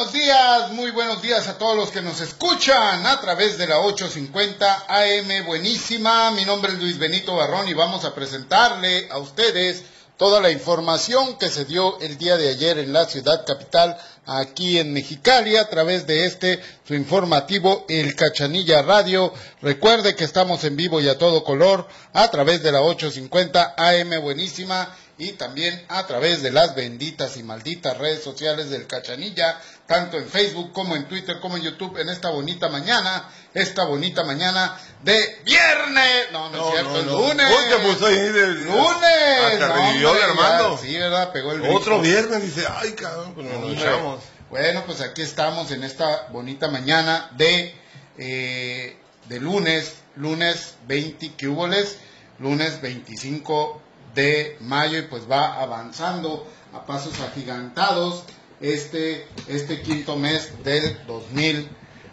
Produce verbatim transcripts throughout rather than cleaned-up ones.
buenos días, muy buenos días a todos los que nos escuchan a través de la ochocientos cincuenta A M Buenísima. Mi nombre es Luis Benito Barrón y vamos a presentarle a ustedes toda la información que se dio el día de ayer en la ciudad capital, aquí en Mexicali, a través de este, su informativo, El Cachanilla Radio. Recuerde que estamos en vivo y a todo color, a través de la ochocientos cincuenta A M Buenísima, y también a través de las benditas y malditas redes sociales del Cachanilla, tanto en Facebook como en Twitter como en YouTube, en esta bonita mañana, esta bonita mañana de viernes, no, no, no es cierto, no, no. lunes, Oye, pues ahí de, lunes, hasta no, revivió el Armando, ya, sí, verdad, pegó el grito. Otro viernes, dice, ay, cabrón, pues nos echamos. Bueno, pues aquí estamos en esta bonita mañana de, eh, de lunes, lunes veinte, ¿qué húboles? Lunes veinticinco de mayo, y pues va avanzando a pasos agigantados este, este quinto mes del dos mil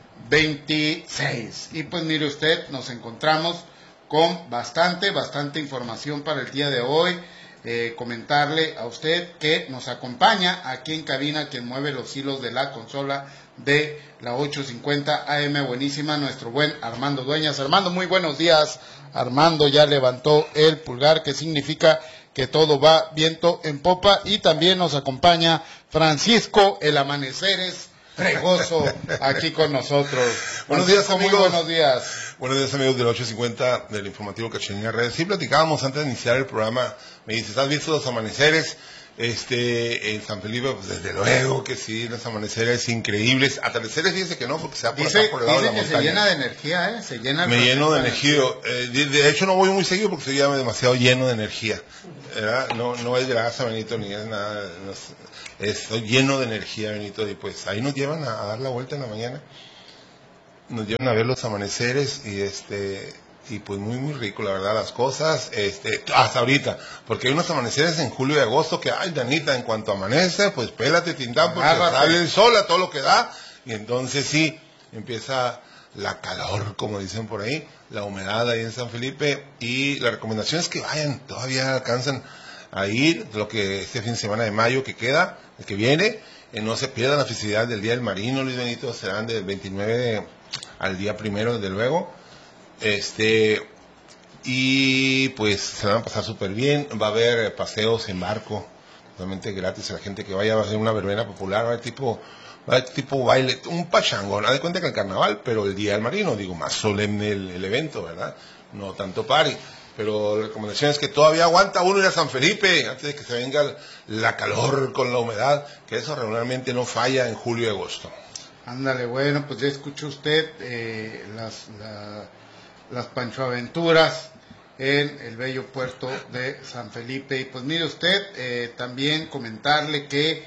veintiséis. Y pues mire usted, nos encontramos con bastante, bastante información para el día de hoy. Eh, comentarle a usted que nos acompaña aquí en cabina, quien mueve los hilos de la consola de la ochocientos cincuenta A M Buenísima, nuestro buen Armando Dueñas. Armando, muy buenos días. Armando ya levantó el pulgar, que significa que todo va viento en popa. Y también nos acompaña Francisco El Amaneceres Fregoso aquí con nosotros. Buenos días, amigos. Muy buenos días. Buenos días, amigos de la ochocientos cincuenta del informativo Cachanilla Red. Sí, platicábamos antes de iniciar el programa. Me dices, ¿has visto los amaneceres? Este, en San Felipe, pues desde luego que sí, los amaneceres increíbles. Atardeceres, fíjese que no, porque se va por dice, acá por el lado de la que montaña. Se llena de energía, ¿eh? Se llena. Me lleno de energía. Eh, de, de hecho, no voy muy seguido porque estoy ya demasiado lleno de energía. ¿Verdad? No, no es grasa, Benito, ni es nada. No es, estoy lleno de energía, Benito. Y pues ahí nos llevan a, a dar la vuelta en la mañana. Nos llevan a ver los amaneceres y este... y pues muy muy rico, la verdad, las cosas, este, hasta ahorita, porque hay unos amaneceres en julio y agosto que, ay, Danita, en cuanto amanece, pues pélate tintán, porque Agárrate. Sale el sol a todo lo que da, y entonces sí, empieza la calor, como dicen por ahí, la humedad ahí en San Felipe, y la recomendación es que vayan, todavía alcanzan a ir, lo que este fin de semana de mayo que queda, el que viene, eh, no se pierdan la festividad del Día del Marino, Luis Benito, serán del veintinueve de, al día primero, desde luego. Este, y pues se van a pasar súper bien. Va a haber paseos en barco, totalmente gratis a la gente que vaya. Va a ser una verbena popular, va a haber tipo, va a haber tipo baile, un pachangón. Haz de cuenta que el carnaval, pero el Día del Marino, digo, más solemne el, el evento, ¿verdad? No tanto party. Pero la recomendación es que todavía aguanta uno ir a San Felipe antes de que se venga la calor con la humedad, que eso regularmente no falla en julio y agosto. Ándale, bueno, pues ya escuchó usted eh, las, la, las panchoaventuras en el bello puerto de San Felipe. Y pues mire usted, eh, también comentarle que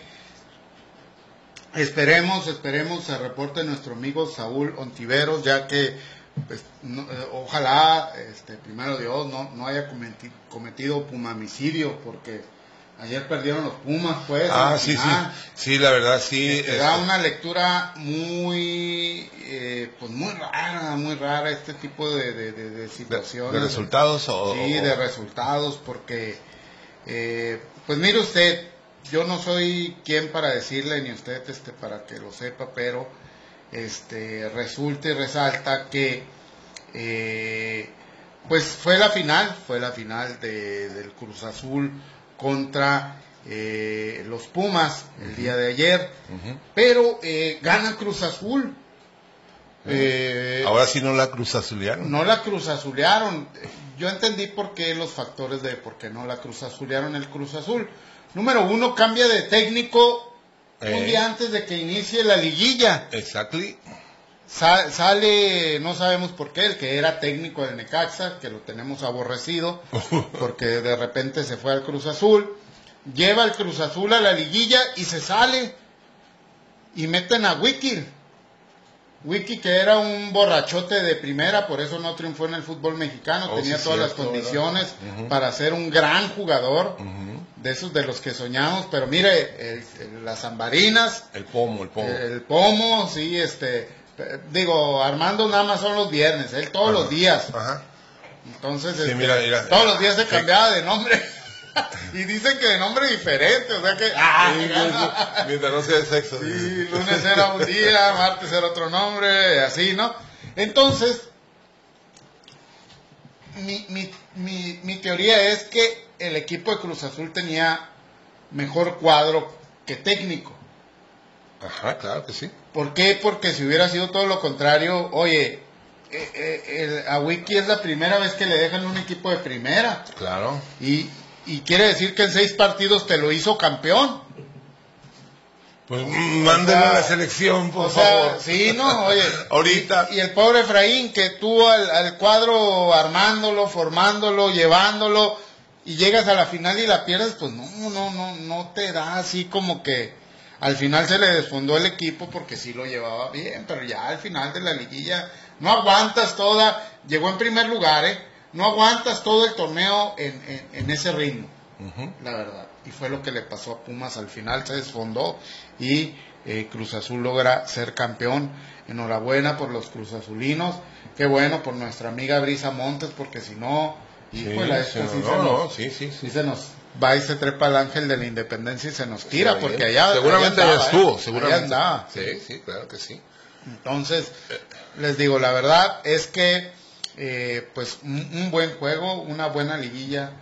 esperemos, esperemos se reporte nuestro amigo Saúl Ontiveros, ya que pues, no, eh, ojalá, este, primero Dios, no, no haya cometi, cometido pumamicidio, porque ayer perdieron los Pumas, pues. Ah, sí, sí, sí, la verdad, sí. Te da una lectura muy, eh, pues muy rara, muy rara este tipo de, de, de, de situaciones. ¿De, de resultados? O, sí, o... de resultados, porque, eh, pues mire usted, yo no soy quien para decirle, ni usted este para que lo sepa, pero este resulta y resalta que, eh, pues fue la final, fue la final de, del Cruz Azul contra eh, los Pumas el uh-huh. día de ayer, uh-huh. pero eh, gana Cruz Azul. Uh-huh. Eh, Ahora sí no la Cruz Azulearon. No la Cruz Azulearon. Yo entendí por qué los factores de por qué no la Cruz Azulearon el Cruz Azul. Número uno, cambia de técnico eh. un día antes de que inicie la liguilla. Exactly. Sa- sale, no sabemos por qué, el que era técnico del Necaxa, que lo tenemos aborrecido, porque de repente se fue al Cruz Azul, lleva al Cruz Azul a la liguilla y se sale, y meten a Wiki, Wiki que era un borrachote de primera, por eso no triunfó en el fútbol mexicano, oh, tenía sí, todas cierto, las condiciones uh-huh. para ser un gran jugador, uh-huh. de esos de los que soñamos, pero mire, el, el, las ambarinas, el pomo, el pomo, el, el pomo, sí, este... Digo, Armando nada más son los viernes, él todos ajá, los días. Ajá. Entonces, sí, este, mira, mira, todos los días se cambiaba de nombre. Y dicen que de nombre diferente, o sea que... ¡Ah! Sí, sí, sí. Mientras no sea de sexo. Sí, lunes era un día, martes era otro nombre, así, ¿no? Entonces, mi, mi, mi, mi teoría es que el equipo de Cruz Azul tenía mejor cuadro que técnico. Ajá, claro que sí. ¿Por qué? Porque si hubiera sido todo lo contrario, oye, eh, eh, el, a Wiki es la primera vez que le dejan un equipo de primera. Claro. Y, y quiere decir que en seis partidos te lo hizo campeón. Pues mándenlo a la selección, por o sea, favor. Sí, no, oye. Ahorita. Y, y el pobre Efraín que tuvo al, al cuadro armándolo, formándolo, llevándolo, y llegas a la final y la pierdes, pues no, no, no, no te da así como que al final se le desfondó el equipo porque sí lo llevaba bien, pero ya al final de la liguilla no aguantas toda, llegó en primer lugar, ¿eh? No aguantas todo el torneo en, en, en ese ritmo, uh-huh. La verdad. Y fue lo que le pasó a Pumas, al final se desfondó y eh, Cruz Azul logra ser campeón. Enhorabuena por los cruzazulinos, qué bueno por nuestra amiga Brisa Montes, porque si no, híjole, sí, esto sí, sí, no, se no, nos, sí, sí, sí. sí se nos va y se trepa el ángel de la independencia y se nos tira, sí, porque allá seguramente allá andaba, estuvo, ¿eh? seguramente allá andaba. Sí, sí, claro que sí. Entonces, les digo, la verdad es que eh, pues un, un buen juego, una buena liguilla,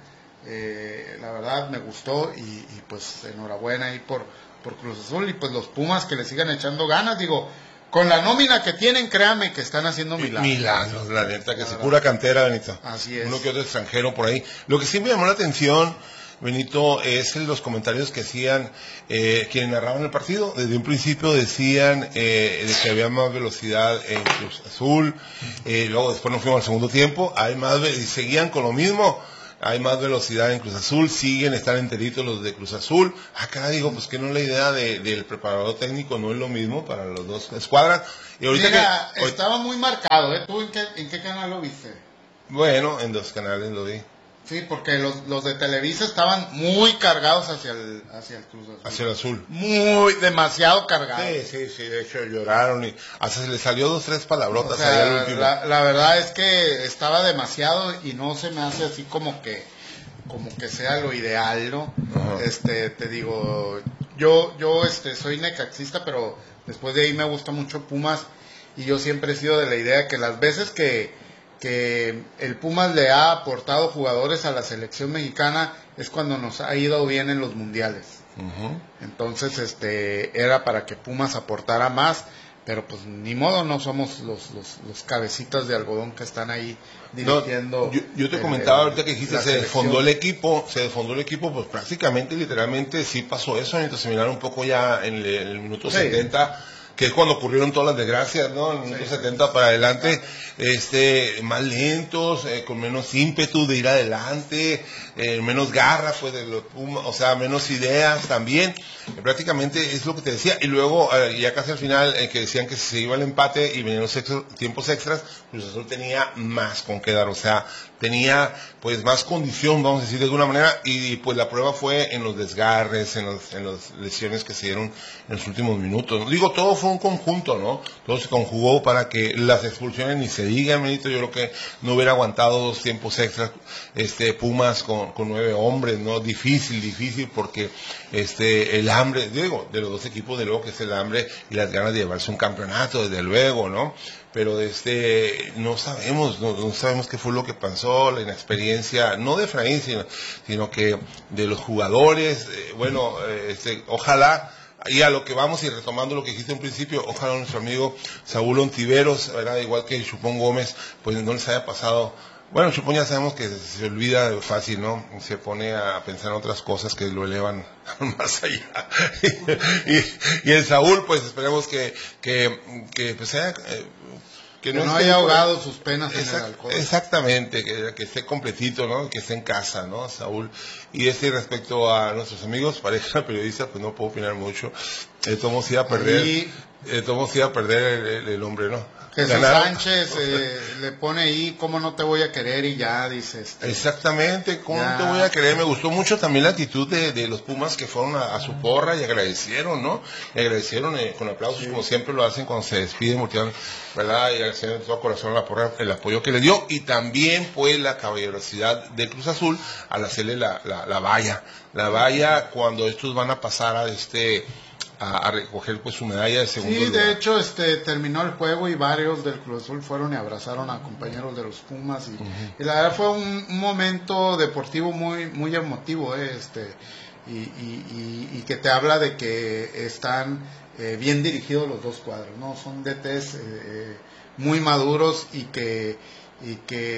eh, la verdad me gustó y, y pues enhorabuena ahí por, por Cruz Azul y pues los Pumas que le sigan echando ganas, digo, con la nómina que tienen, créanme que están haciendo milagros. Milagros, la neta, que se pura cantera, Benito. Así es. Uno que otro extranjero por ahí. Lo que sí me llamó la atención, Benito, es los comentarios que hacían eh, quienes narraban el partido. Desde un principio decían eh, de que había más velocidad en Cruz Azul, eh, luego después nos fuimos al segundo tiempo, hay más y seguían con lo mismo. Hay más velocidad en Cruz Azul, siguen, están enteritos los de Cruz Azul. Acá digo, pues que no la idea de, del preparador técnico no es lo mismo para los dos escuadras. Y ahorita Mira, que, estaba muy marcado, ¿eh? ¿Tú en qué, en qué canal lo viste? Bueno, en dos canales lo vi. Sí, porque los, los de Televisa estaban muy cargados hacia el, hacia el Cruz Azul. Hacia el azul. Muy, demasiado cargados. Sí, sí, sí, de hecho lloraron y hasta se les salió dos, tres palabrotas, o sea, ahí al último. La, la verdad es que estaba demasiado y no se me hace así como que, como que sea lo ideal, ¿no? Uh-huh. Este, te digo, yo, yo, este, soy necaxista, pero después de ahí me gusta mucho Pumas y yo siempre he sido de la idea que las veces que que el Pumas le ha aportado jugadores a la selección mexicana es cuando nos ha ido bien en los mundiales. Uh-huh. Entonces, este, era para que Pumas aportara más, pero pues ni modo, no somos los, los, los cabecitas de algodón que están ahí dirigiendo. No, yo, yo te el, comentaba ahorita que dijiste, se desfondó el equipo, se desfondó el equipo, pues prácticamente, literalmente, sí pasó eso, entonces se miraron un poco ya en el, en el minuto sí. setenta, que es cuando ocurrieron todas las desgracias, ¿no? En el minuto sí. setenta para adelante, este, más lentos, eh, con menos ímpetu de ir adelante, eh, menos garra, pues, de los Pumas, o sea, menos ideas también, eh, prácticamente es lo que te decía, y luego, eh, ya casi al final, eh, que decían que si se iba el empate y venían los extra, tiempos extras, Cruz Azul tenía más con qué dar, o sea, tenía, pues, más condición, vamos a decir de alguna manera, y, pues la prueba fue en los desgarres, en los, en las lesiones que se dieron en los últimos minutos. Digo, todo fue un conjunto, ¿no? Todo se conjugó para que las expulsiones ni se digan, Benito. Yo creo que no hubiera aguantado dos tiempos extras, este, Pumas con, con nueve hombres, ¿no? Difícil, difícil, porque, este, el hambre, digo, de los dos equipos, de luego que es el hambre y las ganas de llevarse un campeonato, desde luego, ¿no? Pero este, no sabemos, no, no sabemos qué fue lo que pasó, la inexperiencia, no de Efraín, sino, sino que de los jugadores, eh, bueno, eh, este, ojalá, y a lo que vamos y retomando lo que dijiste en principio, ojalá nuestro amigo Saúl Ontiveros, ¿verdad? Igual que Chupón Gómez, pues no les haya pasado. Bueno, Chupón ya sabemos que se olvida fácil, ¿no? Se pone a pensar en otras cosas que lo elevan más allá. y, y el Saúl, pues esperemos que, que, que pues sea... Eh, que no, que no haya ahogado sus penas en el alcohol. Exactamente, que, que esté completito, ¿no? Que esté en casa, ¿no? Saúl. Y este respecto a nuestros amigos, pareja periodista, pues no puedo opinar mucho. de todos modos iba a perder, Ahí, de todos modos iba a perder el, el, el hombre, ¿no? Jesús Ganar. Sánchez eh, le pone ahí, ¿cómo no te voy a querer? Y ya dice. Este, Exactamente, ¿cómo ya. no te voy a querer? Me gustó mucho también la actitud de, de los Pumas que fueron a, a su porra y agradecieron, ¿no? Y agradecieron eh, con aplausos, sí, como siempre lo hacen cuando se despiden, motivan, ¿verdad? Y agradecieron de todo corazón a la porra el apoyo que le dio. Y también pues la caballerosidad de Cruz Azul al hacerle la, la, la valla. La valla cuando estos van a pasar a este... A, a recoger pues su medalla de segundo sí, lugar. de hecho este terminó el juego y varios del Cruz Azul fueron y abrazaron a compañeros de los Pumas y, uh-huh. y la verdad fue un, un momento deportivo muy muy emotivo eh, este y, y, y, y que te habla de que están eh, bien dirigidos los dos cuadros, no son D Ts eh, muy maduros y que y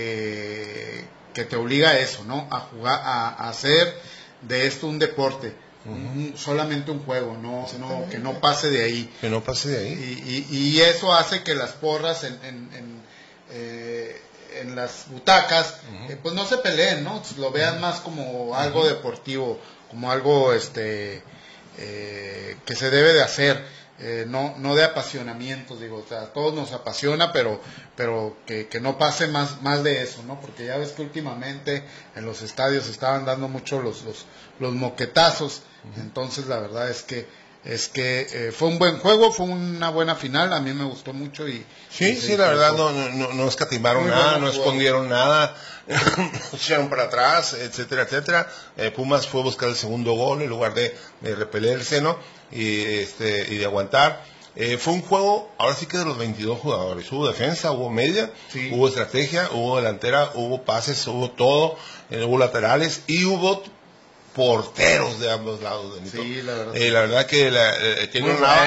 que que te obliga a eso, no a jugar a, a hacer de esto un deporte. Uh-huh. Un, solamente un juego, no, no que no pase de ahí. Que no pase de ahí. Y, y, y eso hace que las porras en, en, en, eh, en las butacas, uh-huh. eh, pues no se peleen, ¿no? Lo vean uh-huh. más como algo deportivo, como algo este eh, que se debe de hacer. Eh, no no de apasionamientos, digo, o sea, a todos nos apasiona, pero pero que, que no pase más más de eso, ¿no? Porque ya ves que últimamente en los estadios estaban dando mucho los los, los moquetazos, uh-huh. entonces la verdad es que es que eh, fue un buen juego, fue una buena final, a mí me gustó mucho y sí, y sí, la verdad no no no escatimaron nada, no escondieron nada, echaron para atrás, etcétera, etcétera. Eh, Pumas fue a buscar el segundo gol en lugar de, de repelerse, ¿no? Y este y de aguantar. Eh, fue un juego, ahora sí que de los veintidós jugadores, hubo defensa, hubo media, sí. hubo estrategia, hubo delantera, hubo pases, hubo todo, eh, hubo laterales y hubo porteros de ambos lados, Benito. Sí, la verdad. Eh, la verdad que la, eh, Keylor Nava,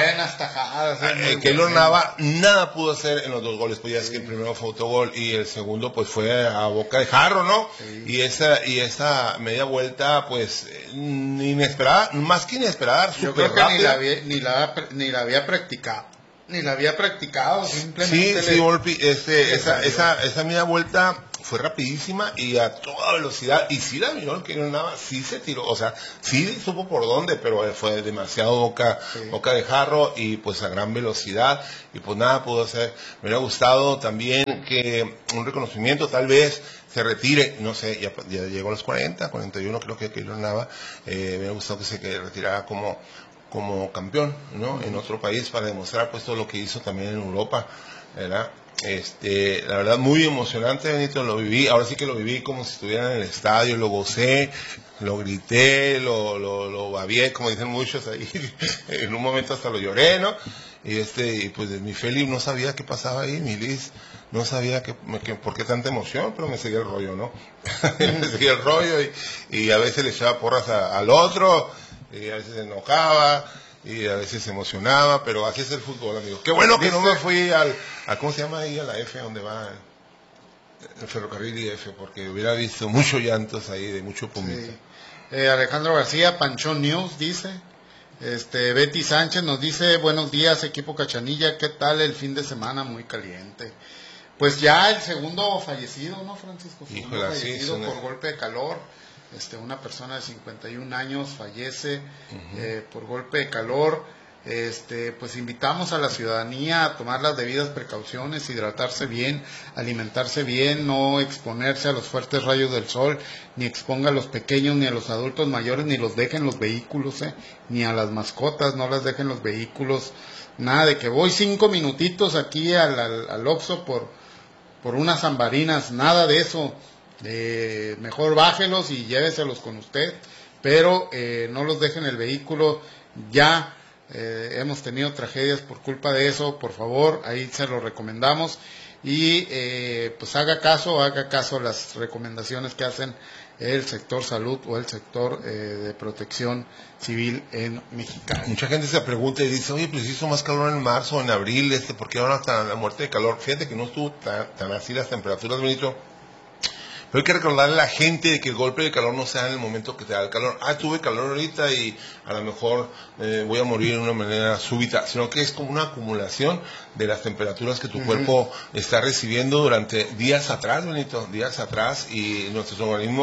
eh, Keylor Nava nada pudo hacer en los dos goles, pues ya sí. es que el primero fue autogol y el segundo pues fue a boca de jarro, ¿no? Sí. Y esa y esa media vuelta pues inesperada, más que inesperada, yo creo que rápida. ni la había, ni la ni la había practicado. Ni la había practicado, simplemente. Sí, sí, Volpi, este, esa, esa, esa media vuelta fue rapidísima y a toda velocidad, y sí la miró el que no nada, sí se tiró, o sea, sí supo por dónde, pero fue demasiado boca, sí. boca de jarro y pues a gran velocidad, y pues nada pudo hacer. Me hubiera gustado también que un reconocimiento, tal vez se retire, no sé, ya, ya llegó a los cuarenta, cuarenta y uno creo que Keylor Nava, eh, me hubiera gustado que se que retirara como como campeón, ¿no? En otro país para demostrar pues todo lo que hizo también en Europa, ¿verdad? Este, la verdad muy emocionante, Benito, lo viví, ahora sí que lo viví como si estuviera en el estadio, lo gocé, lo grité, lo, lo, lo babié, como dicen muchos ahí, en un momento hasta lo lloré, ¿no? Y este, y pues mi Feli no sabía qué pasaba ahí, mi Liz no sabía que, que, por qué tanta emoción, pero me seguía el rollo, ¿no? me seguía el rollo y, y a veces le echaba porras a, al otro, y a veces se enojaba y a veces se emocionaba, pero así es el fútbol, amigo. Qué bueno que no me fui al, a, ¿cómo se llama ahí? A la F, donde va el, el ferrocarril y F, porque hubiera visto muchos llantos ahí, de mucho pumito. Sí. Eh, Alejandro García, Panchón News, dice. Este, Betty Sánchez nos dice, buenos días, equipo Cachanilla, ¿qué tal el fin de semana? Muy caliente. Pues ya el segundo fallecido, ¿no, Francisco? Segundo Híjole, fallecido sí, por una... golpe de calor. Este, una persona de cincuenta y un años fallece uh-huh. eh, por golpe de calor. Este, pues invitamos a la ciudadanía a tomar las debidas precauciones, hidratarse bien, alimentarse bien, no exponerse a los fuertes rayos del sol, ni exponga a los pequeños ni a los adultos mayores, ni los dejen los vehículos, eh, ni a las mascotas, no las dejen los vehículos. Nada de que voy cinco minutitos aquí al, al, al Oxxo por, por unas zambarinas, nada de eso. Eh, mejor bájelos y lléveselos con usted, pero eh, no los dejen en el vehículo. Ya eh, hemos tenido tragedias por culpa de eso, por favor, ahí se lo recomendamos y eh, pues haga caso, haga caso a las recomendaciones que hacen el sector salud o el sector eh, de protección civil en Mexicali. Mucha gente se pregunta y dice, oye, pues hizo más calor en marzo, en abril, este, ¿por qué ahora está la muerte de calor? Fíjate que no estuvo tan, tan así las temperaturas, Benito. Pero hay que recordarle a la gente de que el golpe de calor no sea en el momento que te da el calor. Ah, tuve calor ahorita y a lo mejor eh, voy a morir de una manera súbita, sino que es como una acumulación de las temperaturas que tu uh-huh. cuerpo está recibiendo durante días atrás, Benito, días atrás, y nuestros organismos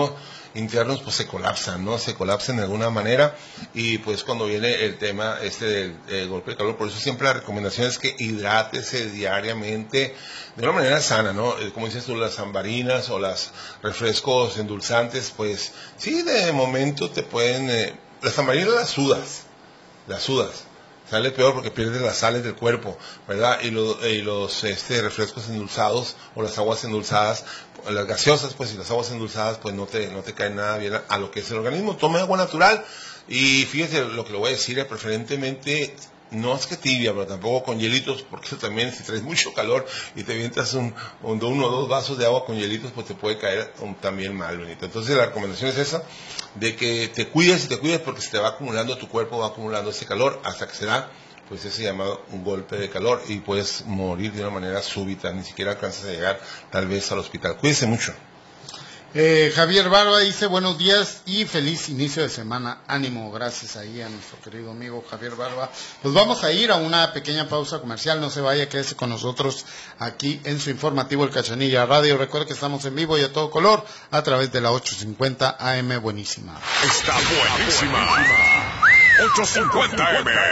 internos pues se colapsan, ¿no? Se colapsan de alguna manera y pues cuando viene el tema este del, del golpe de calor, por eso siempre la recomendación es que hidrátese diariamente de una manera sana, ¿no? Como dices tú, las ambarinas o los refrescos endulzantes, pues sí, de momento te pueden... Eh, las ambarinas las sudas, las sudas. Sale peor porque pierdes las sales del cuerpo, ¿verdad? Y, lo, y los este, refrescos endulzados o las aguas endulzadas, las gaseosas, pues, y las aguas endulzadas, pues no te, no te caen nada bien a, a lo que es el organismo. Tome agua natural y fíjese lo que le voy a decir, preferentemente, no es que tibia, pero tampoco con hielitos, porque eso también, si traes mucho calor y te avientas un, un, uno o dos vasos de agua con hielitos, pues te puede caer un, también mal, Benito. Entonces la recomendación es esa, de que te cuides y te cuides porque se te va acumulando, tu cuerpo va acumulando ese calor hasta que se da pues ese llamado un golpe de calor y puedes morir de una manera súbita, ni siquiera alcanzas a llegar tal vez al hospital. Cuídese mucho. Eh, Javier Barba dice buenos días y feliz inicio de semana, ánimo, gracias ahí a nuestro querido amigo Javier Barba. Pues vamos a ir a una pequeña pausa comercial, no se vaya, quédese con nosotros aquí en su informativo El Cachanilla Radio. Recuerde que estamos en vivo y a todo color a través de la ochocientos cincuenta A M buenísima. Está buenísima. ochocientos cincuenta A M.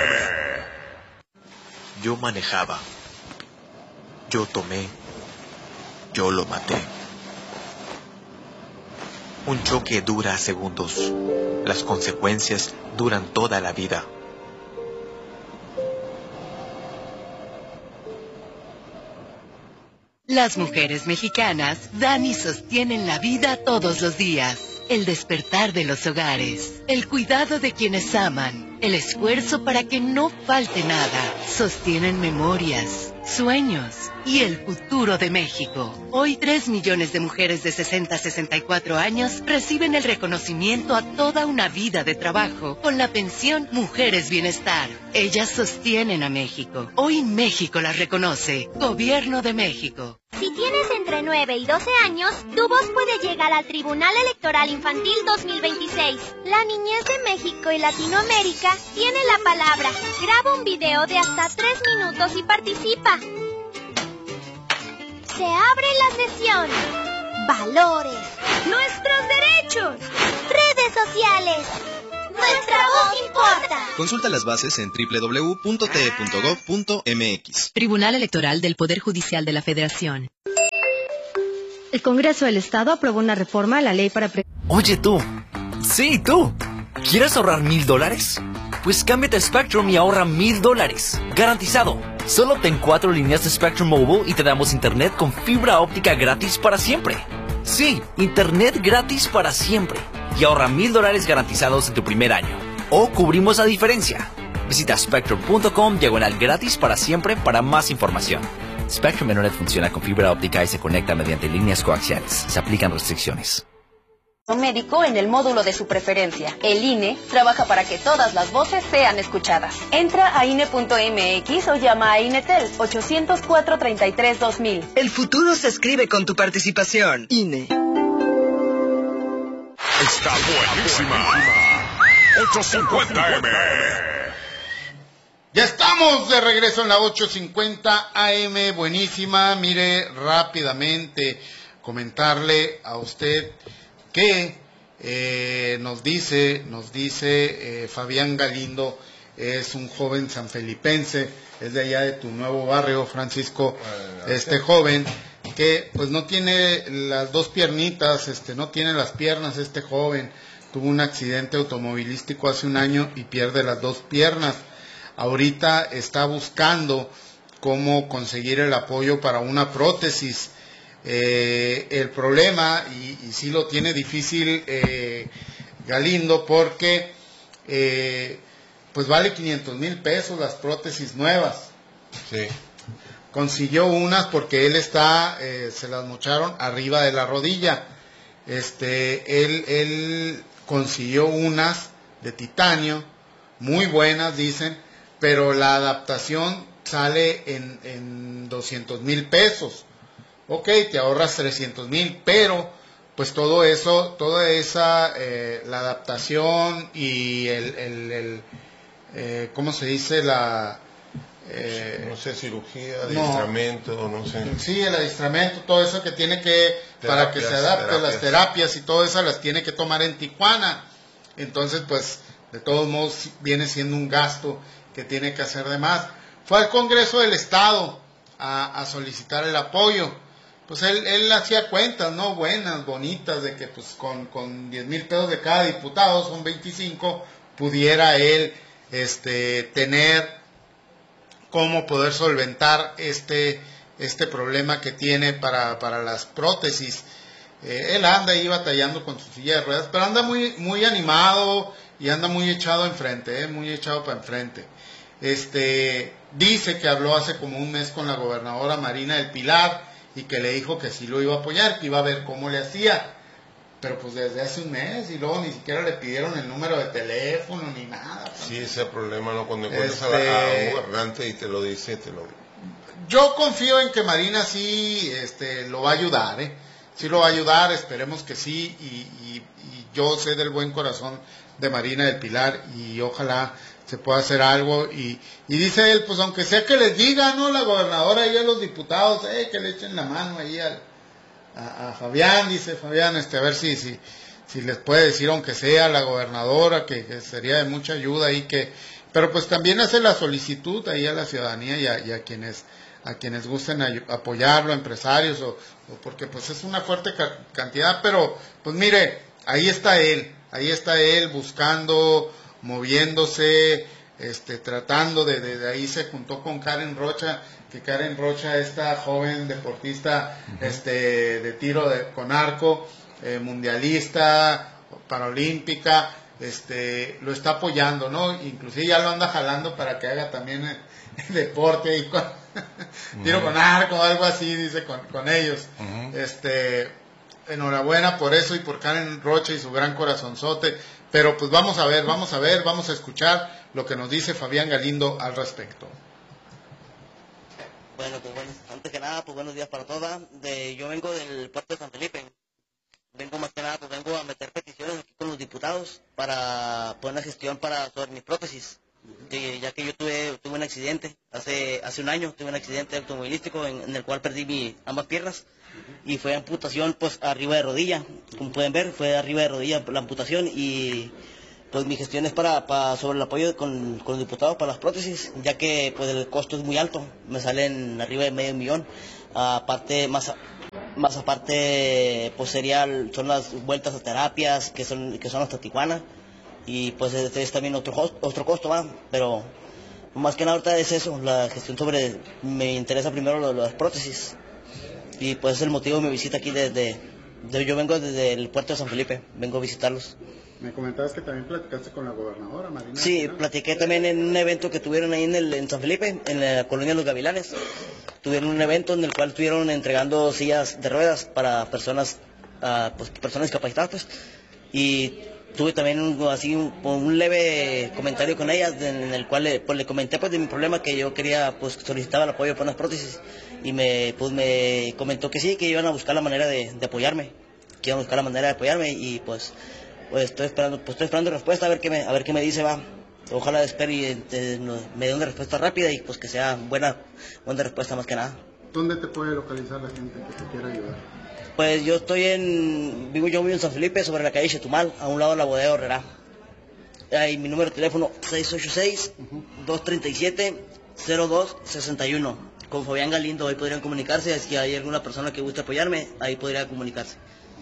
Yo manejaba, yo tomé, yo lo maté. Un choque dura segundos, las consecuencias duran toda la vida. Las mujeres mexicanas dan y sostienen la vida todos los días. El despertar de los hogares, el cuidado de quienes aman, el esfuerzo para que no falte nada. Sostienen memorias, sueños y el futuro de México. Hoy tres millones de mujeres de sesenta a sesenta y cuatro años reciben el reconocimiento a toda una vida de trabajo con la pensión Mujeres Bienestar. Ellas sostienen a México. Hoy México las reconoce. Gobierno de México. Si tienes entre nueve y doce años, tu voz puede llegar al Tribunal Electoral Infantil dos mil veintiséis. La niñez de México y Latinoamérica tiene la palabra. Graba un video de hasta tres minutos y participa. Se abre la sesión. Valores. Nuestros derechos. Redes sociales. Nuestra voz importa. Consulta las bases en doble u doble u doble u punto t e punto gov punto m x. Tribunal Electoral del Poder Judicial de la Federación. El Congreso del Estado aprobó una reforma a la ley para... Pre Oye tú, sí tú, ¿quieres ahorrar mil dólares? Pues cámbiate a Spectrum y ahorra mil dólares, garantizado. Solo ten cuatro líneas de Spectrum Mobile y te damos internet con fibra óptica gratis para siempre. Sí, internet gratis para siempre. Y ahorra mil dólares garantizados en tu primer año. O cubrimos la diferencia. Visita spectrum punto com diagonal gratis para siempre para más información. Spectrum Internet funciona con fibra óptica y se conecta mediante líneas coaxiales. Se aplican restricciones. Médico en el módulo de su preferencia. El I N E trabaja para que todas las voces sean escuchadas. Entra a I N E punto M X o llama a INETEL ochocientos cuatro, treinta y tres, dos mil. El futuro se escribe con tu participación. I N E. Está buenísima. ochocientos cincuenta A M. Ya estamos de regreso en la ochocientos cincuenta A M buenísima. Mire, rápidamente comentarle a usted que eh, nos dice, nos dice eh, Fabián Galindo, es un joven sanfelipense, es de allá de tu nuevo barrio, Francisco, este joven que pues no tiene las dos piernitas, este no tiene las piernas, este joven tuvo un accidente automovilístico hace un año y pierde las dos piernas. Ahorita está buscando cómo conseguir el apoyo para una prótesis. Eh, el problema, y, y sí lo tiene difícil eh, Galindo, porque eh, pues vale quinientos mil pesos las prótesis nuevas. Sí. Consiguió unas porque él está, eh, se las mocharon arriba de la rodilla. Este, él, él consiguió unas de titanio, muy buenas dicen, pero la adaptación sale en, en doscientos mil pesos. Ok, te ahorras trescientos mil, pero pues todo eso, toda esa, eh, la adaptación y el, el, el eh, ¿cómo se dice? La, Eh, no sé, cirugía, no, adiestramiento, no sé. Sí, el adiestramiento, todo eso que tiene que, terapias, para que se adapte, terapias. Las terapias y todo eso las tiene que tomar en Tijuana. Entonces, pues, de todos modos, viene siendo un gasto que tiene que hacer de más. Fue al Congreso del Estado a, a solicitar el apoyo. Pues él, él hacía cuentas, ¿no? Buenas, bonitas, de que pues con, con diez mil pesos de cada diputado, son veinticinco, pudiera él este, tener cómo poder solventar este, este problema que tiene para, para las prótesis. Eh, él anda ahí batallando con su silla de ruedas, pero anda muy, muy animado y anda muy echado enfrente, eh, muy echado para enfrente. Este, dice que habló hace como un mes con la gobernadora Marina del Pilar y que le dijo que sí lo iba a apoyar, que iba a ver cómo le hacía. Pero pues desde hace un mes y luego ni siquiera le pidieron el número de teléfono ni nada. Pues. Sí, ese problema, ¿no? Cuando encuentras este... a, a un gobernante y te lo dice, te lo... Yo confío en que Marina sí este, lo va a ayudar, ¿eh? Sí lo va a ayudar, esperemos que sí, y, y, y yo sé del buen corazón de Marina del Pilar y ojalá se pueda hacer algo. Y, y dice él, pues aunque sea que les diga, ¿no? La gobernadora y a los diputados, eh, que le echen la mano ahí al... A, a Fabián, dice Fabián, este, a ver si, si, si les puede decir, aunque sea la gobernadora, que, que sería de mucha ayuda y que, pero pues también hace la solicitud ahí a la ciudadanía y a, y a quienes, a quienes gusten ay, apoyarlo, empresarios, o, o porque pues es una fuerte ca cantidad, pero pues mire, ahí está él, ahí está él buscando, moviéndose, este, tratando de, de, de ahí se juntó con Karen Rocha, que Karen Rocha, esta joven deportista uh-huh. este, de tiro de, con arco, eh, mundialista, paralímpica, este, lo está apoyando, ¿no? Inclusive ya lo anda jalando para que haga también el, el deporte y con, uh-huh. tiro con arco, algo así, dice, con, con ellos. Uh-huh. Este, enhorabuena por eso y por Karen Rocha y su gran corazonzote, pero pues vamos a ver, vamos a ver, vamos a escuchar lo que nos dice Fabián Galindo al respecto. Bueno, pues bueno, antes que nada, pues buenos días para todas. De, yo vengo del puerto de San Felipe. Vengo más que nada, pues vengo a meter peticiones aquí con los diputados para poner una gestión para sobre mis prótesis. De, ya que yo tuve tuve un accidente, hace hace un año tuve un accidente automovilístico en, en el cual perdí mi, ambas piernas y fue amputación pues arriba de rodilla. Como pueden ver, fue arriba de rodilla la amputación y... Pues mi gestión es para, para sobre el apoyo con, con los diputados para las prótesis, ya que pues el costo es muy alto, me salen arriba de medio millón. Aparte, más, más aparte, pues sería, son las vueltas a terapias, que son, que son hasta Tijuana, y pues este es también otro, otro costo, ¿va? Pero más que nada ahorita es eso, la gestión sobre, me interesa primero lo, lo, las prótesis, y pues es el motivo de mi visita aquí desde, de, yo vengo desde el puerto de San Felipe, vengo a visitarlos. Me comentabas que también platicaste con la gobernadora, Marina. Sí, ¿no? Platiqué también en un evento que tuvieron ahí en, el, en San Felipe, en la colonia Los Gavilanes. Tuvieron un evento en el cual estuvieron entregando sillas de ruedas para personas, uh, pues, personas discapacitadas, pues. Y tuve también un, así un, un leve comentario con ellas, en el cual le, pues, le comenté pues de mi problema, que yo quería, pues solicitaba el apoyo para unas prótesis. Y me, pues, me comentó que sí, que iban a buscar la manera de, de apoyarme, que iban a buscar la manera de apoyarme y pues... Pues estoy esperando, pues estoy esperando respuesta a ver qué me, a ver qué me dice, va. Ojalá espere y eh, me dé una respuesta rápida y pues que sea buena, buena respuesta más que nada. ¿Dónde te puede localizar la gente que te quiera ayudar? Pues yo estoy en, vivo yo vivo en San Felipe, sobre la calle Chetumal, a un lado de la bodega Herrera. Ahí mi número de teléfono seis ocho seis, dos tres siete, cero dos seis uno. Con Fabián Galindo, ahí podrían comunicarse, si hay alguna persona que guste apoyarme, ahí podría comunicarse.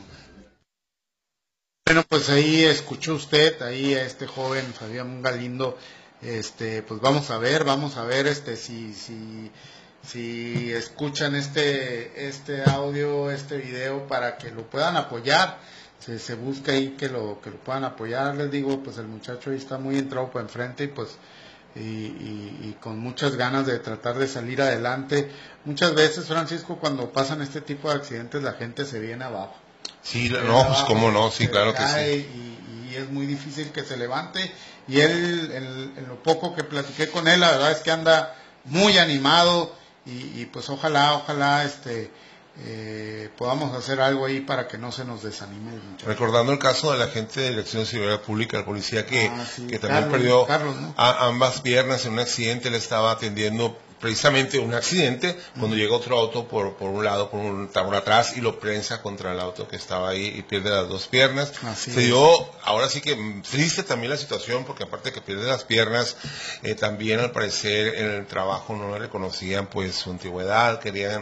Bueno, pues ahí escuchó usted, ahí a este joven Fabián Galindo, este, pues vamos a ver, vamos a ver, este, si, si, si escuchan este, este audio, este video para que lo puedan apoyar, se, se busca ahí que lo, que lo puedan apoyar, les digo, pues el muchacho ahí está muy entrado para enfrente y pues, y, y, y con muchas ganas de tratar de salir adelante. Muchas veces, Francisco, cuando pasan este tipo de accidentes, la gente se viene abajo. Sí, no, pues cómo no, sí, claro que sí. Y, y es muy difícil que se levante. Y él, en, en lo poco que platiqué con él, la verdad es que anda muy animado y, y pues ojalá, ojalá este eh, podamos hacer algo ahí para que no se nos desanime el muchacho. Recordando el caso de la agente de Dirección de Seguridad Pública, el policía que, ah, sí. que también Carlos, perdió Carlos, ¿no? a, ambas piernas en un accidente, le estaba atendiendo precisamente un accidente, uh-huh. cuando llega otro auto por, por un lado, por un por atrás, y lo prensa contra el auto que estaba ahí y pierde las dos piernas. Así Se es. dio, ahora sí que triste también la situación, porque aparte de que pierde las piernas, eh, también al parecer en el trabajo no le reconocían pues su antigüedad, querían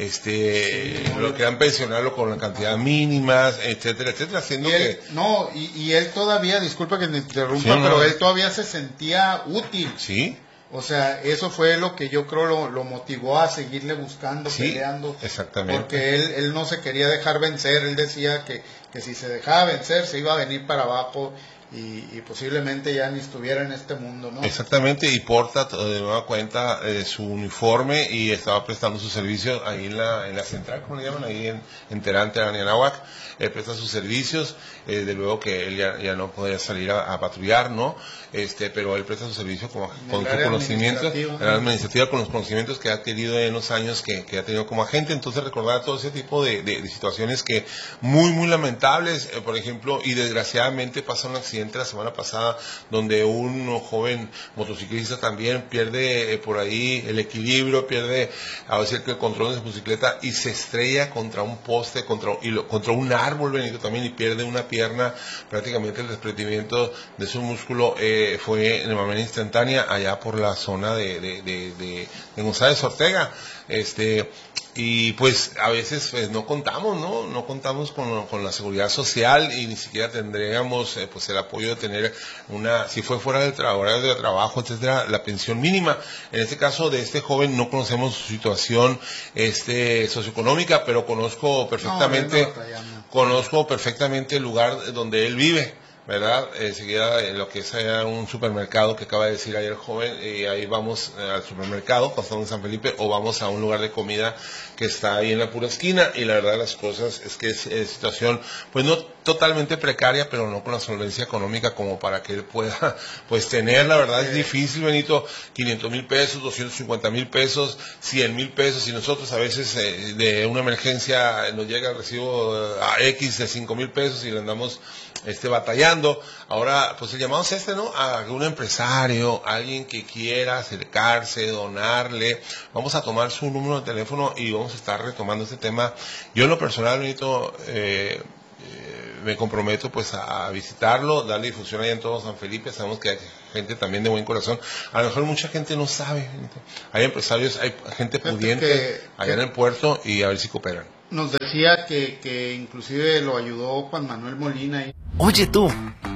este sí, lo querían pensionarlo con la cantidad mínimas, etcétera, etcétera, haciendo y él, que... No, y, y él todavía, disculpa que me interrumpa, sí, no, pero no. él todavía se sentía útil. Sí. O sea, eso fue lo que yo creo lo, lo motivó a seguirle buscando, sí, peleando. Exactamente. Porque él, él no se quería dejar vencer, él decía que, que si se dejaba vencer se iba a venir para abajo y, y posiblemente ya ni estuviera en este mundo, ¿no? Exactamente, y porta de nueva cuenta eh, su uniforme y estaba prestando su servicio ahí en la, en la central, como le llaman, ahí en, en Terán, Terán y Anáhuac. Él presta sus servicios, eh, de luego que él ya, ya no podía salir a, a patrullar, ¿no? Este, pero él presta su servicio como, con su conocimiento, en la administrativa, con los conocimientos que ha adquirido en los años que, que ha tenido como agente. Entonces recordar todo ese tipo de, de, de situaciones que muy, muy lamentables, eh, por ejemplo, y desgraciadamente pasa un accidente la semana pasada donde un joven motociclista también pierde eh, por ahí el equilibrio, pierde a veces el control de su bicicleta y se estrella contra un poste, contra, y lo, contra un árbol, Benito, también, y pierde una pierna, prácticamente el desprendimiento de su músculo eh, fue de manera instantánea allá por la zona de, de, de, de, de González Ortega. Este, y pues a veces pues, no contamos, ¿no? No contamos con, con la seguridad social y ni siquiera tendríamos eh, pues el apoyo de tener una, si fue fuera del trabajo, de trabajo, etcétera, la pensión mínima. En este caso de este joven no conocemos su situación este socioeconómica, pero conozco perfectamente, no, no, no. conozco perfectamente el lugar donde él vive, ¿verdad? Enseguida en lo que es allá un supermercado que acaba de decir ayer el joven, y ahí vamos eh, al supermercado cuando estamos en San Felipe, o vamos a un lugar de comida que está ahí en la pura esquina, y la verdad de las cosas es que es, es situación pues no totalmente precaria, pero no con la solvencia económica como para que él pueda pues tener, la verdad es difícil, Benito, quinientos mil pesos, doscientos cincuenta mil pesos, cien mil pesos, y nosotros a veces eh, de una emergencia nos llega el recibo a X de cinco mil pesos y le andamos este batallando. Ahora pues el llamado es este, ¿no? A un empresario, alguien que quiera acercarse, donarle, vamos a tomar su número de teléfono y vamos a estar retomando este tema. Yo en lo personal, Benito, eh, eh, me comprometo pues a, a visitarlo, darle difusión allá en todo San Felipe. Sabemos que hay gente también de buen corazón, a lo mejor mucha gente no sabe, Benito. Hay empresarios, hay gente pudiente que, allá que... en el puerto, y a ver si cooperan. Nos decía que, que inclusive lo ayudó Juan Manuel Molina. Y... Oye tú,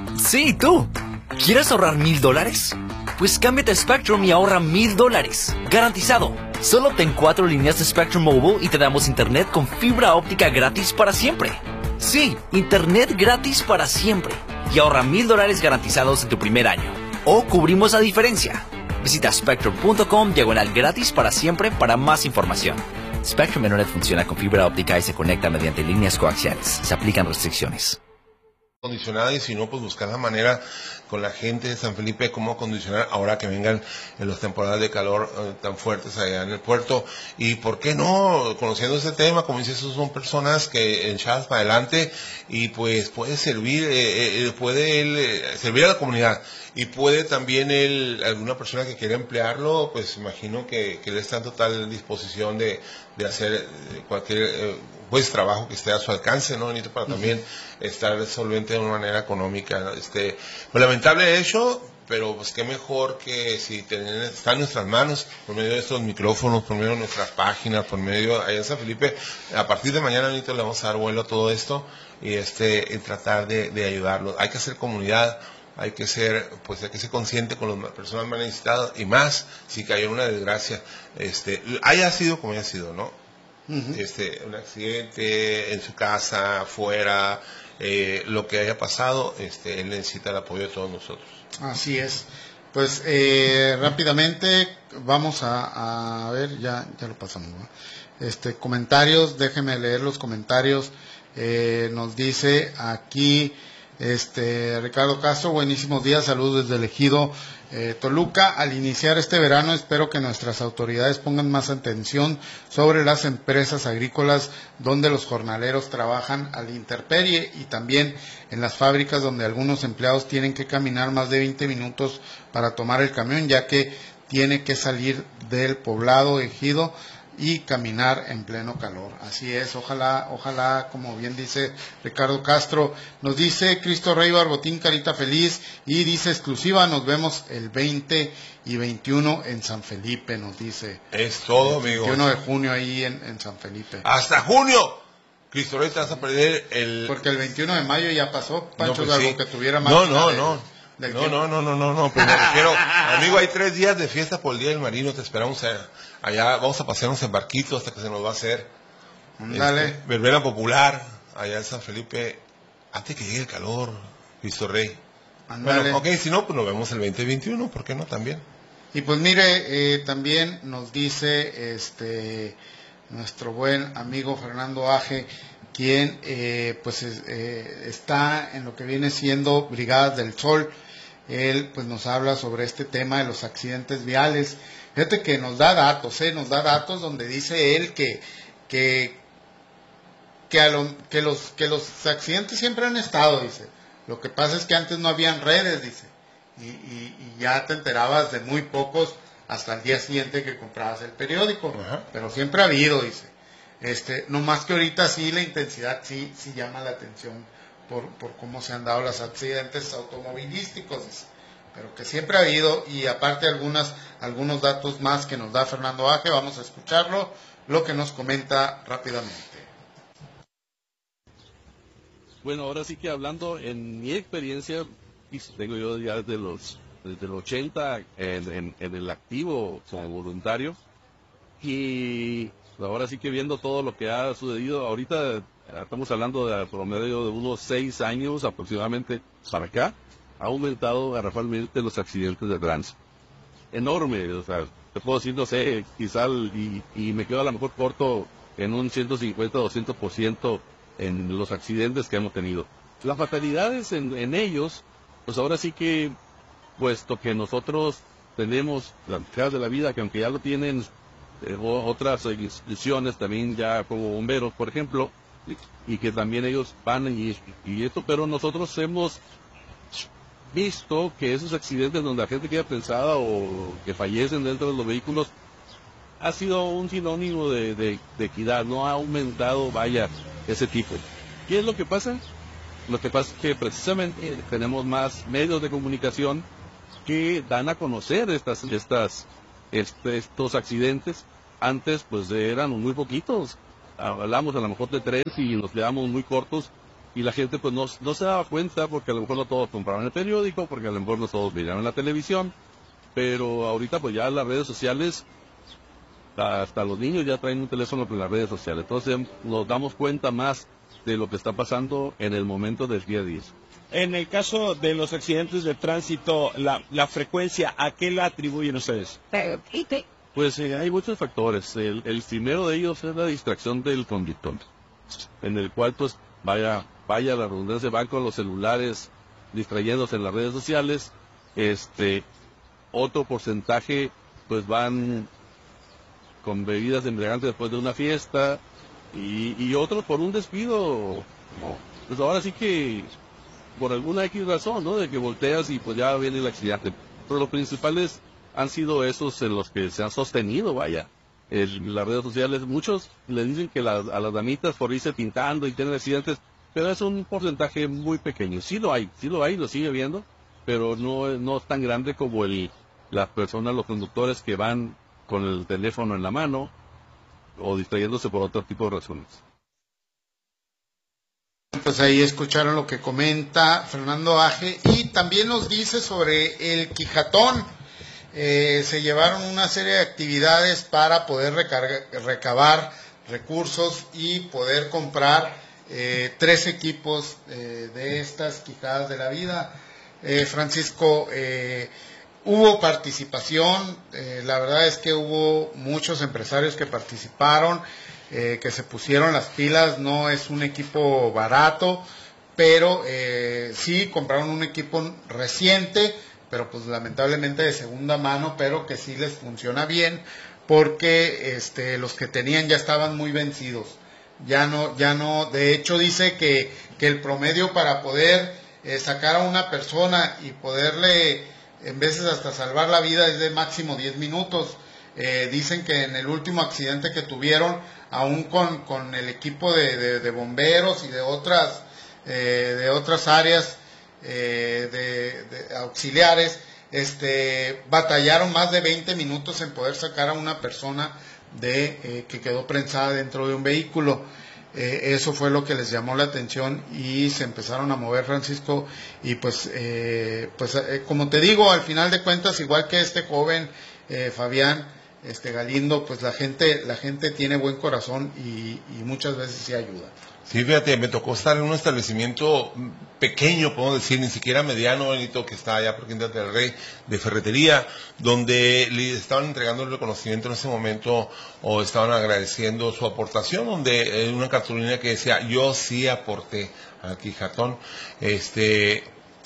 sí tú, ¿quieres ahorrar mil dólares? Pues cámbiate a Spectrum y ahorra mil dólares, garantizado. Solo ten cuatro líneas de Spectrum Mobile y te damos internet con fibra óptica gratis para siempre. Sí, internet gratis para siempre. Y ahorra mil dólares garantizados en tu primer año. O cubrimos la diferencia. Visita spectrum punto com diagonal gratis para siempre para más información. Spectrum Internet funciona con fibra óptica y se conecta mediante líneas coaxiales. Se aplican restricciones. Acondicionada, y si no, pues buscar la manera con la gente de San Felipe cómo acondicionar ahora que vengan en las temporadas de calor eh, tan fuertes allá en el puerto. Y por qué no, conociendo ese tema, como dices, son personas que echadas para adelante, y pues puede servir, eh, eh, puede él eh, servir a la comunidad, y puede también él, alguna persona que quiera emplearlo, pues imagino que, que él está en total disposición de, de hacer cualquier eh, pues trabajo que esté a su alcance, ¿no, Benito? Para también uh-huh. estar solvente de una manera económica. Este, pues lamentable hecho, pero pues qué mejor que si tienen, está en nuestras manos, por medio de estos micrófonos, por medio de nuestras páginas, por medio, allá en San Felipe, a partir de mañana, Benito, le vamos a dar vuelo a todo esto, y este, y tratar de, de ayudarlos. Hay que hacer comunidad, hay que ser, pues hay que ser consciente con las personas más necesitadas, y más si cayó en una desgracia, este, haya sido como haya sido, ¿no? Uh-huh. Este, un accidente en su casa, afuera, eh, lo que haya pasado, este, él necesita el apoyo de todos nosotros. Así es. Pues eh, rápidamente vamos a, a ver, ya, ya lo pasamos, ¿no? Este, comentarios, déjeme leer los comentarios. Eh, nos dice aquí este Ricardo Castro, buenísimos días, saludos desde el Ejido. Eh, Toluca, al iniciar este verano espero que nuestras autoridades pongan más atención sobre las empresas agrícolas donde los jornaleros trabajan a la intemperie y también en las fábricas donde algunos empleados tienen que caminar más de veinte minutos para tomar el camión, ya que tiene que salir del poblado ejido y caminar en pleno calor. Así es, ojalá, ojalá, como bien dice Ricardo Castro, nos dice Cristo Rey Barbotín, carita feliz, y dice exclusiva, nos vemos el veinte y veintiuno en San Felipe, nos dice. Es todo, amigos. El veintiuno de junio ahí en, en San Felipe. ¡Hasta junio! Cristo Rey, te vas a perder el... Porque el veintiuno de mayo ya pasó, Pancho, no, pues algo sí. que tuviera más... No, no, de, no. de No, no, no, no, no, no, pero me refiero, amigo, hay tres días de fiesta por el Día del Marino, te esperamos a, allá, vamos a pasearnos en barquito hasta que se nos va a hacer. Dale. Este, verbena popular, allá en San Felipe, antes que llegue el calor, Cristo Rey. Andale. Bueno, ok, si no, pues nos vemos el veinte veintiuno, ¿por qué no también? Y pues mire, eh, también nos dice este nuestro buen amigo Fernando Aje, quien eh, pues eh, está en lo que viene siendo Brigadas del Sol. Él pues nos habla sobre este tema de los accidentes viales. Fíjate que nos da datos, eh, nos da datos donde dice él que que que, a lo, que los que los accidentes siempre han estado, dice. Lo que pasa es que antes no habían redes, dice, y, y, y ya te enterabas de muy pocos hasta el día siguiente que comprabas el periódico. Ajá. Pero siempre ha habido, dice. Este, no más que ahorita sí la intensidad sí sí llama la atención por, por cómo se han dado los accidentes automovilísticos, dice. Pero que siempre ha habido, y aparte algunas algunos datos más que nos da Fernando Aje, vamos a escucharlo, lo que nos comenta rápidamente. Bueno, ahora sí que hablando en mi experiencia, tengo yo ya desde los desde el ochenta en, en, en el activo como voluntario, y ahora sí que viendo todo lo que ha sucedido, ahorita estamos hablando de promedio de unos seis años aproximadamente para acá, ha aumentado garrafalmente los accidentes de tránsito. Enorme, o sea, te puedo decir, no sé, quizá, y, y me quedo a lo mejor corto en un ciento cincuenta, doscientos por ciento en los accidentes que hemos tenido. Las fatalidades en, en ellos, pues ahora sí que, puesto que nosotros tenemos las necesidades de la vida, que aunque ya lo tienen eh, otras instituciones también ya como bomberos, por ejemplo, y, y que también ellos van y, y esto, pero nosotros hemos visto que esos accidentes donde la gente queda prensada o que fallecen dentro de los vehículos ha sido un sinónimo de, de, de equidad, no ha aumentado, vaya, ese tipo. ¿Qué es lo que pasa? Lo que pasa es que precisamente tenemos más medios de comunicación que dan a conocer estas, estas, este, estos accidentes. Antes pues eran muy poquitos, hablamos a lo mejor de tres y nos quedamos muy cortos, y la gente pues no, no se daba cuenta, porque a lo mejor no todos compraban el periódico, porque a lo mejor no todos miraban la televisión, pero ahorita pues ya las redes sociales, hasta los niños ya traen un teléfono con las redes sociales, entonces nos damos cuenta más de lo que está pasando en el momento del día a día. En el caso de los accidentes de tránsito, la, la frecuencia, ¿a qué la atribuyen ustedes? Pues eh, hay muchos factores. El, el primero de ellos es la distracción del conductor, en el cual pues vaya, vaya la redundancia, van con los celulares distrayéndose en las redes sociales. Este, otro porcentaje pues van con bebidas embriagantes después de una fiesta, y, y otros por un descuido. Pues ahora sí que por alguna X razón, ¿no? De que volteas y pues ya viene el accidente. Pero los principales han sido esos en los que se han sostenido, vaya, en las redes sociales. Muchos le dicen que la, a las damitas por irse pintando y tener accidentes, pero es un porcentaje muy pequeño. Sí lo hay, sí lo hay, lo sigue viendo, pero no, no es tan grande como el las personas, los conductores que van con el teléfono en la mano o distrayéndose por otro tipo de razones. Pues ahí escucharon lo que comenta Fernando Aje, y también nos dice sobre el Quijatón. Eh, se llevaron una serie de actividades para poder recarga, recabar recursos y poder comprar eh, tres equipos eh, de estas quijadas de la vida. Eh, Francisco, eh, hubo participación, eh, la verdad es que hubo muchos empresarios que participaron, eh, que se pusieron las pilas. No es un equipo barato, pero eh, sí compraron un equipo reciente, pero pues lamentablemente de segunda mano, pero que sí les funciona bien, porque este, los que tenían ya estaban muy vencidos. Ya no, ya no, de hecho dice que, que el promedio para poder eh, sacar a una persona y poderle, en veces hasta salvar la vida, es de máximo diez minutos. Eh, dicen que en el último accidente que tuvieron, aún con, con el equipo de, de, de bomberos y de otras, eh, de otras áreas eh, de, de auxiliares, este, batallaron más de veinte minutos en poder sacar a una persona de eh, que quedó prensada dentro de un vehículo. Eh, eso fue lo que les llamó la atención y se empezaron a mover, Francisco, y pues eh, pues eh, como te digo, al final de cuentas, igual que este joven eh, Fabián este Galindo, pues la gente la gente tiene buen corazón y, y muchas veces sí ayuda. Sí, fíjate, me tocó estar en un establecimiento pequeño, podemos decir, ni siquiera mediano, Benito, que está allá por Quinta del Rey, de ferretería, donde le estaban entregando el reconocimiento en ese momento, o estaban agradeciendo su aportación, donde eh, una cartulina que decía, yo sí aporté al Quijatón, este...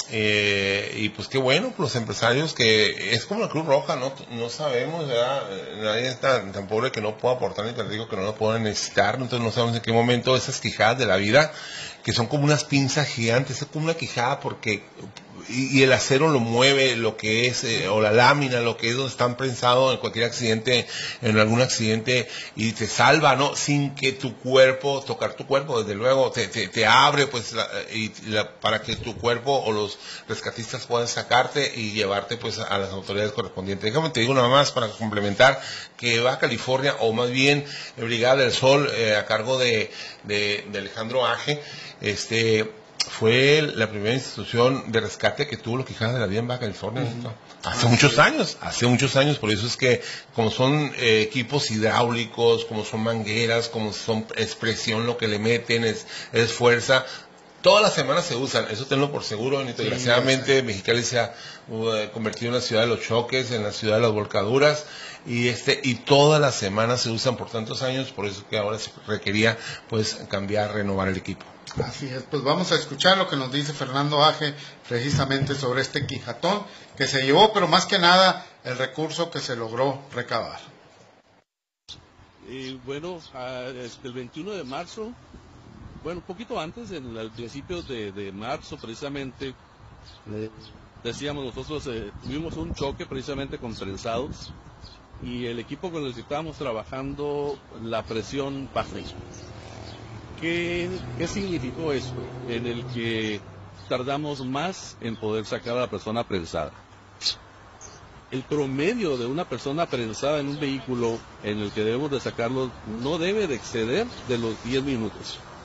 Eh, y pues qué bueno, los empresarios, que es como la Cruz Roja, no no sabemos, ¿verdad? Nadie es tan, tan pobre que no pueda aportar, ni te digo que no lo puedan necesitar, entonces no sabemos en qué momento esas quijadas de la vida, que son como unas pinzas gigantes, es como una quijada porque, y, y el acero lo mueve, lo que es, eh, o la lámina, lo que es donde están prensados en cualquier accidente, en algún accidente, y te salva, ¿no? Sin que tu cuerpo, tocar tu cuerpo, desde luego, te, te, te abre, pues, la, y la, para que tu cuerpo o los rescatistas puedan sacarte y llevarte, pues, a las autoridades correspondientes. Déjame te digo nada más para complementar, que Baja California, o más bien Brigada del Sol, eh, a cargo de, de, de Alejandro Aje, este... fue la primera institución de rescate que tuvo los Quijadas de la vida en Baja California. Uh-huh. Hace ah, muchos sí. años, hace muchos años, por eso es que como son eh, equipos hidráulicos, como son mangueras, como son expresión lo que le meten, es, es fuerza, todas las semanas se usan, eso tenlo por seguro, Benito. Sí, desgraciadamente sí. Mexicali se ha uh, convertido en la ciudad de los choques, en la ciudad de las volcaduras, y este y todas las semanas se usan por tantos años, por eso que ahora se requería pues cambiar, renovar el equipo. Así es, pues vamos a escuchar lo que nos dice Fernando Aje precisamente sobre este Quijatón que se llevó, pero más que nada el recurso que se logró recabar. Y bueno, el veintiuno de marzo, bueno, un poquito antes, en el principio de, de marzo precisamente, eh, decíamos nosotros, eh, tuvimos un choque precisamente con prensados y el equipo con el que estábamos trabajando, la presión bajó. ¿Qué, ¿Qué significó eso? En el que tardamos más en poder sacar a la persona prensada. El promedio de una persona prensada en un vehículo en el que debemos de sacarlo no debe de exceder de los diez minutos.